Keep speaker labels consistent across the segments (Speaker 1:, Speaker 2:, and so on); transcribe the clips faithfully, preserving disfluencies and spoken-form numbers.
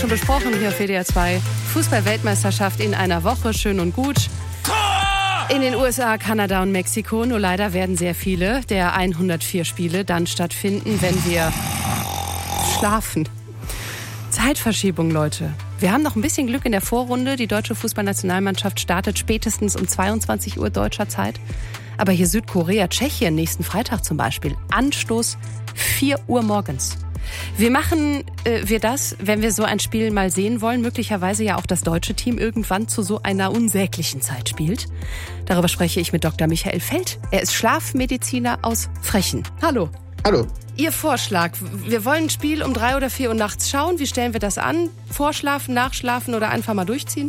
Speaker 1: Schon besprochen hier auf W D R zwei. Fußball-Weltmeisterschaft in einer Woche, schön und gut. In den U S A, Kanada und Mexiko. Nur leider werden sehr viele der hundertvier Spiele dann stattfinden, wenn wir schlafen. Zeitverschiebung, Leute. Wir haben noch ein bisschen Glück in der Vorrunde. Die deutsche Fußballnationalmannschaft startet spätestens um zweiundzwanzig Uhr deutscher Zeit. Aber hier Südkorea, Tschechien, nächsten Freitag zum Beispiel. Anstoß vier Uhr morgens. Wir machen äh, wir das, wenn wir so ein Spiel mal sehen wollen, möglicherweise ja auch das deutsche Team irgendwann zu so einer unsäglichen Zeit spielt. Darüber spreche ich mit Doktor Michael Feld. Er ist Schlafmediziner aus Frechen. Hallo.
Speaker 2: Hallo.
Speaker 1: Ihr Vorschlag, wir wollen ein Spiel um drei oder vier Uhr nachts schauen. Wie stellen wir das an? Vorschlafen, nachschlafen oder einfach mal durchziehen?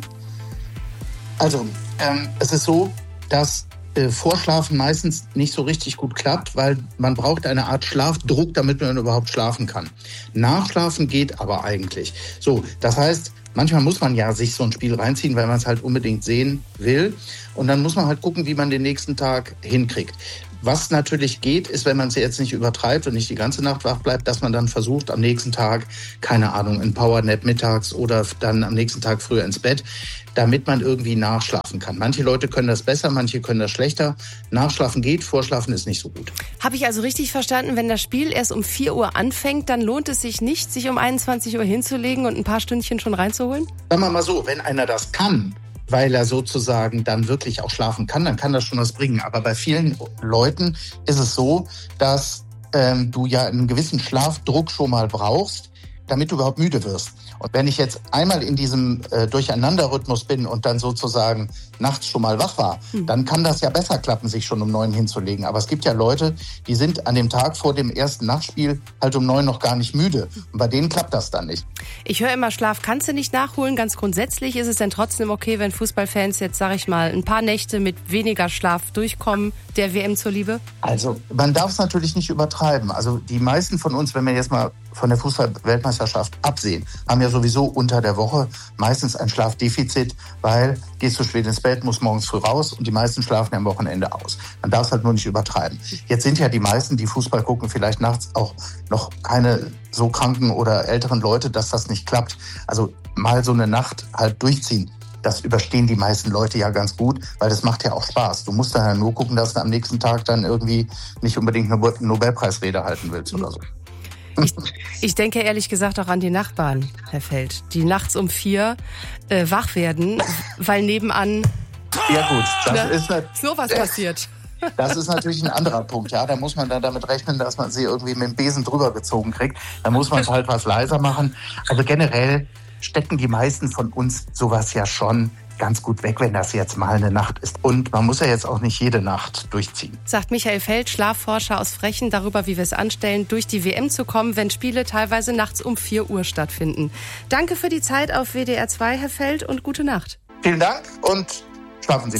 Speaker 2: Also, ähm, es ist so, dass äh, Vorschlafen meistens nicht so richtig gut klappt, weil man braucht eine Art Schlafdruck, damit man überhaupt schlafen kann. Nachschlafen geht aber eigentlich. So, das heißt, manchmal muss man ja sich so ein Spiel reinziehen, weil man es halt unbedingt sehen will. Und dann muss man halt gucken, wie man den nächsten Tag hinkriegt. Was natürlich geht, ist, wenn man es jetzt nicht übertreibt und nicht die ganze Nacht wach bleibt, dass man dann versucht, am nächsten Tag, keine Ahnung, ein Powernap mittags oder dann am nächsten Tag früher ins Bett, damit man irgendwie nachschlafen kann. Manche Leute können das besser, manche können das schlechter. Nachschlafen geht, Vorschlafen ist nicht so gut.
Speaker 1: Habe ich also richtig verstanden, wenn das Spiel erst um vier Uhr anfängt, dann lohnt es sich nicht, sich um einundzwanzig Uhr hinzulegen und ein paar Stündchen schon reinzuholen?
Speaker 2: Sagen wir mal so, wenn einer das kann, weil er sozusagen dann wirklich auch schlafen kann, dann kann das schon was bringen. Aber bei vielen Leuten ist es so, dass ähm, du ja einen gewissen Schlafdruck schon mal brauchst, damit du überhaupt müde wirst. Und wenn ich jetzt einmal in diesem äh, Durcheinanderrhythmus bin und dann sozusagen nachts schon mal wach war, mhm. dann kann das ja besser klappen, sich schon um neun hinzulegen. Aber es gibt ja Leute, die sind an dem Tag vor dem ersten Nachtspiel halt um neun noch gar nicht müde. Und bei denen klappt das dann nicht.
Speaker 1: Ich höre immer, Schlaf kannst du nicht nachholen. Ganz grundsätzlich ist es denn trotzdem okay, wenn Fußballfans jetzt, sag ich mal, ein paar Nächte mit weniger Schlaf durchkommen, der W M zur Liebe?
Speaker 2: Also, man darf es natürlich nicht übertreiben. Also, die meisten von uns, wenn wir jetzt mal von der Fußball-Weltmeisterschaft absehen, haben ja sowieso unter der Woche meistens ein Schlafdefizit, weil gehst du spät ins Bett, musst morgens früh raus und die meisten schlafen am Wochenende aus. Man darf es halt nur nicht übertreiben. Jetzt sind ja die meisten, die Fußball gucken, vielleicht nachts auch noch keine so kranken oder älteren Leute, dass das nicht klappt. Also mal so eine Nacht halt durchziehen. Das überstehen die meisten Leute ja ganz gut, weil das macht ja auch Spaß. Du musst dann ja nur gucken, dass du am nächsten Tag dann irgendwie nicht unbedingt eine Nobelpreisrede halten willst oder so.
Speaker 1: Ich, ich denke ehrlich gesagt auch an die Nachbarn, Herr Feld, die nachts um vier äh, wach werden, weil nebenan
Speaker 2: ja gut, das
Speaker 1: na,
Speaker 2: ist halt,
Speaker 1: so was passiert.
Speaker 2: Das ist natürlich ein anderer Punkt. Ja, da muss man dann damit rechnen, dass man sie irgendwie mit dem Besen drüber gezogen kriegt. Da muss man es halt was leiser machen. Also generell stecken die meisten von uns sowas ja schon ganz gut weg, wenn das jetzt mal eine Nacht ist. Und man muss ja jetzt auch nicht jede Nacht durchziehen.
Speaker 1: Sagt Michael Feld, Schlafforscher aus Frechen, darüber, wie wir es anstellen, durch die W M zu kommen, wenn Spiele teilweise nachts um vier Uhr stattfinden. Danke für die Zeit auf W D R zwei, Herr Feld, und gute Nacht.
Speaker 2: Vielen Dank und schlafen Sie